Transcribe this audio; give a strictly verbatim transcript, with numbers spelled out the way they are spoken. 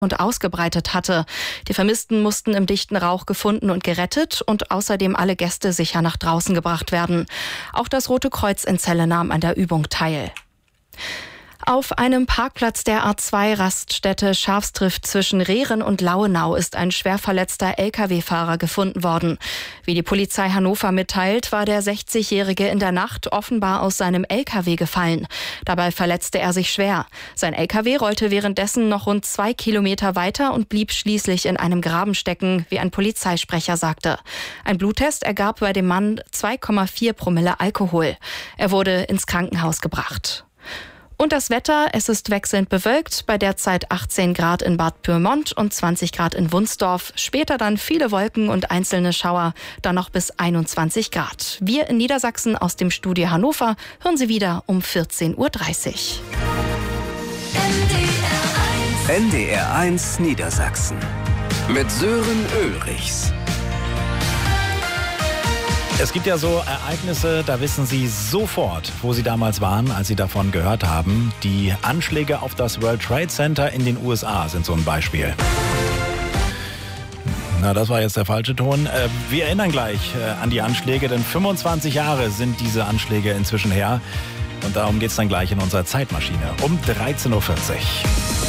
und ausgebreitet hatte. Die Vermissten mussten im dichten Rauch gefunden und gerettet und außerdem alle Gäste sicher nach draußen gebracht werden. Auch das Rote Kreuz in Celle nahm an der Übung teil. Auf einem Parkplatz der A zwei Raststätte Schafstrift zwischen Rehren und Lauenau ist ein schwer verletzter L K W-Fahrer gefunden worden. Wie die Polizei Hannover mitteilt, war der sechzigjährige in der Nacht offenbar aus seinem L K W gefallen. Dabei verletzte er sich schwer. Sein L K W rollte währenddessen noch rund zwei Kilometer weiter und blieb schließlich in einem Graben stecken, wie ein Polizeisprecher sagte. Ein Bluttest ergab bei dem Mann zwei Komma vier Promille Alkohol. Er wurde ins Krankenhaus gebracht. Und das Wetter, es ist wechselnd bewölkt, bei derzeit achtzehn Grad in Bad Pyrmont und zwanzig Grad in Wunsdorf. Später dann viele Wolken und einzelne Schauer, dann noch bis einundzwanzig Grad. Wir in Niedersachsen aus dem Studio Hannover hören Sie wieder um vierzehn Uhr dreißig. N D R eins Niedersachsen mit Sören Ulrichs. Es gibt ja so Ereignisse, da wissen Sie sofort, wo Sie damals waren, als Sie davon gehört haben. Die Anschläge auf das World Trade Center in den U S A sind so ein Beispiel. Na, das war jetzt der falsche Ton. Wir erinnern gleich an die Anschläge, denn fünfundzwanzig Jahre sind diese Anschläge inzwischen her. Und darum geht es dann gleich in unserer Zeitmaschine um dreizehn Uhr vierzig.